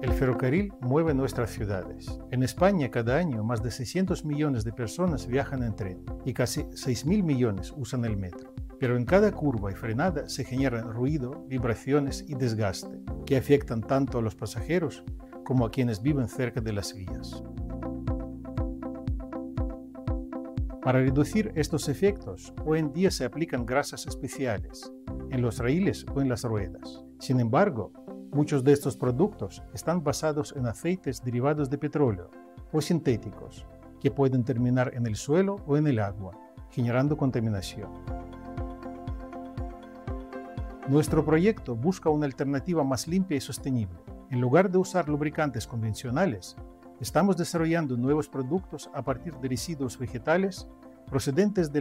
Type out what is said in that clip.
El ferrocarril mueve nuestras ciudades. En España, cada año, más de 600 millones de personas viajan en tren y casi 6.000 millones usan el metro. Pero en cada curva y frenada se generan ruido, vibraciones y desgaste, que afectan tanto a los pasajeros como a quienes viven cerca de las vías. Para reducir estos efectos, hoy en día se aplican grasas especiales en los raíles o en las ruedas. Sin embargo, muchos de estos productos están basados en aceites derivados de petróleo o sintéticos, que pueden terminar en el suelo o en el agua, generando contaminación. Nuestro proyecto busca una alternativa más limpia y sostenible. En lugar de usar lubricantes convencionales, estamos desarrollando nuevos productos a partir de residuos vegetales procedentes del